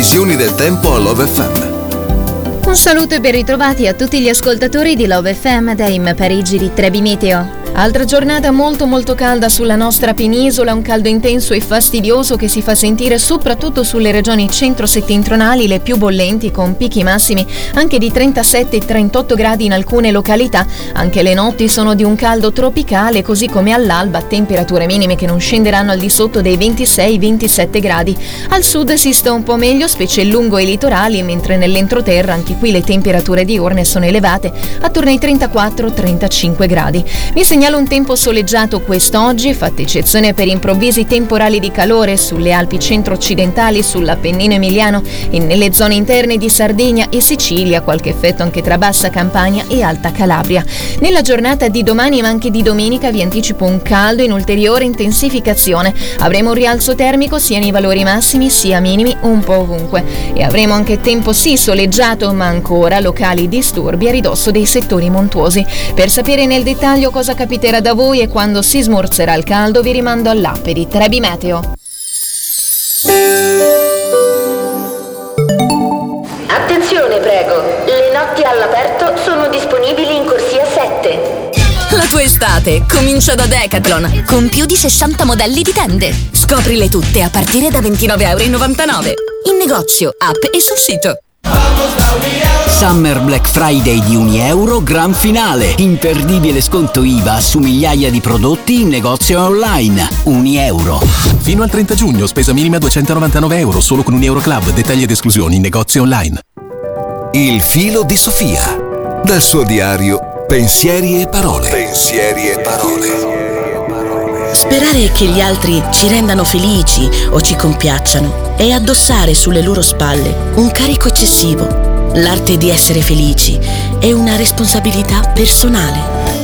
previsioni del tempo a Love FM. Un saluto e ben ritrovati a tutti gli ascoltatori di Love FM da Im Parigi di Trebi Meteo. Altra giornata molto calda sulla nostra penisola, un caldo intenso e fastidioso che si fa sentire soprattutto sulle regioni centro-settentrionali, le più bollenti, con picchi massimi anche di 37 e 38 gradi in alcune località. Anche le notti sono di un caldo tropicale, così come all'alba, temperature minime che non scenderanno al di sotto dei 26-27 gradi. Al sud si sta un po' meglio, specie lungo i litorali, mentre nell'entroterra anche qui le temperature diurne sono elevate, attorno ai 34-35 gradi. Vi segnalo un tempo soleggiato quest'oggi, fatta eccezione per improvvisi temporali di calore sulle Alpi centro-occidentali, sull'Appennino emiliano e nelle zone interne di Sardegna e Sicilia, qualche effetto anche tra Bassa Campania e Alta Calabria. Nella giornata di domani ma anche di domenica vi anticipo un caldo in ulteriore intensificazione. Avremo un rialzo termico sia nei valori massimi sia minimi un po' ovunque e avremo anche tempo sì soleggiato ma ancora locali disturbi a ridosso dei settori montuosi. Per sapere nel dettaglio cosa capiterà da voi e quando si smorzerà il caldo vi rimando all'app di Trebi Meteo. Attenzione prego, le notti all'aperto sono disponibili in corsia 7. La tua estate comincia da Decathlon, con più di 60 modelli di tende. Scoprile tutte a partire da €29,99 in negozio, app e sul sito. Summer Black Friday di €1, gran finale. Imperdibile sconto IVA su migliaia di prodotti in negozio online. €1. Fino al 30 giugno, spesa minima €299 solo con un Euroclub. Dettagli ed esclusioni in negozio online. Il filo di Sofia. Dal suo diario Pensieri e parole. Pensieri e parole. Sperare che gli altri ci rendano felici o ci compiacciano è addossare sulle loro spalle un carico eccessivo. L'arte di essere felici è una responsabilità personale.